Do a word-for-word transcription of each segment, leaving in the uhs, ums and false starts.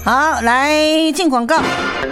好，来进广告。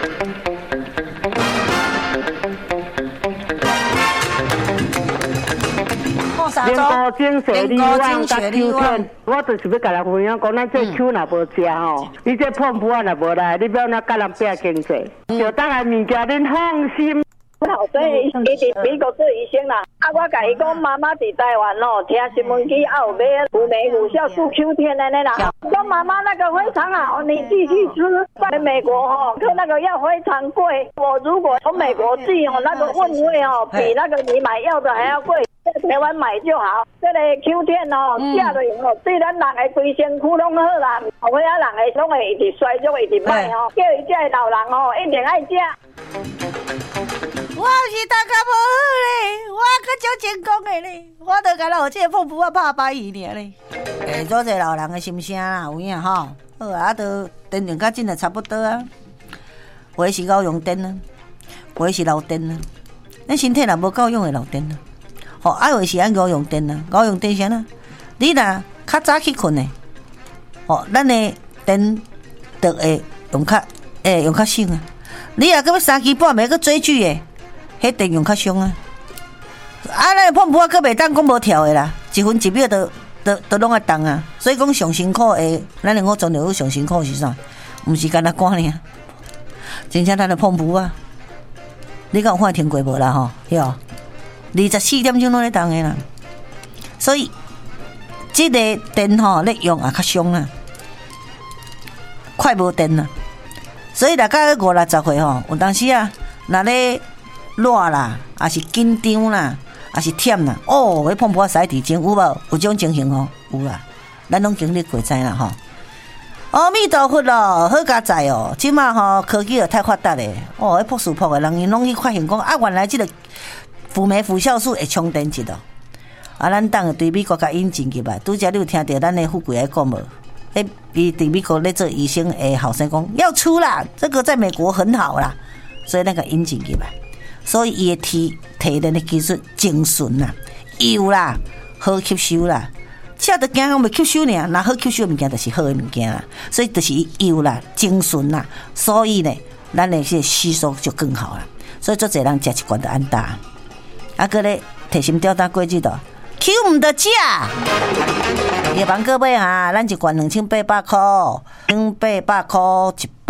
人工精血力旺甲秋天，我就是要甲人分享讲，咱这秋若无食吼，你这碰不完也无来，你要哪甲人拼经济？就当然物件恁放心。 所以伊伫美国做医生啦，啊，我甲伊讲妈妈伫台湾哦，听新闻机啊有买有美有效助秋天的那啦。说妈妈那个非常好，你继续吃。在美国哦，可那个药非常贵，我如果从美国寄哦，那个运费哦比那个你买药的还要贵。在台湾买就好，这个秋天哦，食落哦，对咱人的规身躯拢好啦，后尾啊人的拢会一直衰弱，一直歹哦，叫伊这老人哦一定爱食。 我是大家无好咧，我较少成功的咧，我都甲老这个碰布啊拍摆伊尔咧。诶，做者老人的心声啦，有影吼。好啊，都电量较真的差不多啊。有的是够用电啊，有的是老电啊。咱身体若无够用的老电啊。吼，啊有的是按够用电啊，够用电啥呢？你若较早去困的，吼，咱的电就会用较诶用较省啊。你若搁要三更半暝搁追剧的。迄电用较凶啊！啊，咱碰布啊，搁袂当讲无跳的啦，一分一秒都都都拢爱动啊。所以讲上辛苦的，咱两个总了上辛苦是啥？毋是干那赶尔，真正咱的碰布啊！你敢有看听过无啦？吼，对哦，二十四点钟拢咧动的啦。所以，即个电吼咧用也较凶啊，快无电啊。所以大概五六十岁吼，有当时啊，若咧。热啦，也是紧张啦，也是忝啦。哦，迄碰布啊，使地精有无？有种情形哦，有啦，咱拢经历过知啦吼。阿弥陀佛咯，好佳哉哦！即马吼科技又太发达咧，哦，迄朴素朴的人因拢去发现讲啊，原来即个辅酶辅酵素会充电一咯。啊，咱等下对美国甲引进去吧。拄则你有听到咱的富贵来讲无？迄伊伫美国咧做医生诶，后生讲要出啦，这个在美国很好啦，所以那个引进去吧。所以伊的提提炼的技术精纯啦，油啦，好吸收啦，吃得惊讲袂吸收呢，那好吸收的物件就是好的物件啦。所以就是油啦，精纯啦，所以呢，咱的些吸收就更好啦。所以做侪人食一罐就安大，啊个咧提心吊胆过日的，Q 唔得食。夜班各位啊，咱一罐两千八百块，两百八块一。